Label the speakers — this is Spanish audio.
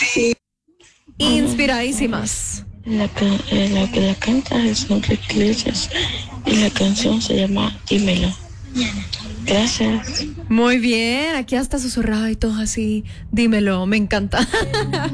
Speaker 1: Inspiradísimas.
Speaker 2: La canta es Enrique Iglesias y la canción se llama Dímelo. Gracias.
Speaker 1: Muy bien, aquí hasta susurrado y todo así. Dímelo, me encanta.